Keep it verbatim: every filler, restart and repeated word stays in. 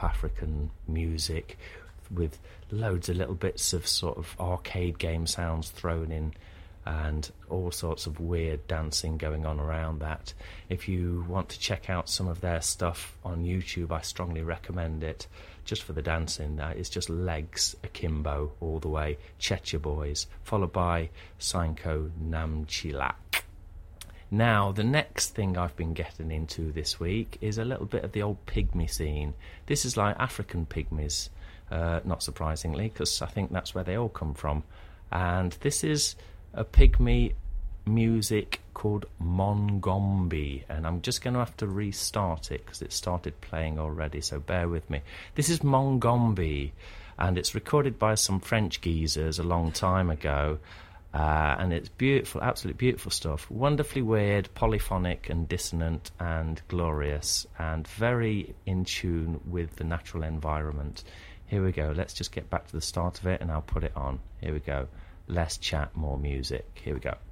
pop African music with loads of little bits of sort of arcade game sounds thrown in, and all sorts of weird dancing going on around that. If you want to check out some of their stuff on YouTube, I strongly recommend it, just for the dancing. Uh, it's just legs akimbo all the way, Checha Boys, followed by Synco Namchilak. Now, the next thing I've been getting into this week is a little bit of the old pygmy scene. This is like African pygmies, uh, not surprisingly, because I think that's where they all come from. And this is a pygmy music called Mongombe, and I'm just going to have to restart it because it started playing already, so bear with me. This is Mongombe, and it's recorded by some French geezers a long time ago, uh, and it's beautiful, absolutely beautiful stuff, wonderfully weird, polyphonic and dissonant and glorious, and very in tune with the natural environment. Here we go, let's just get back to the start of it and I'll put it on. Here we go. Less chat, more music. Here we go.